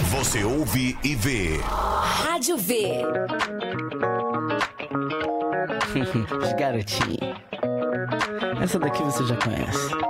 Você ouve e vê. Rádio V. Garotinho. Essa daqui você já conhece.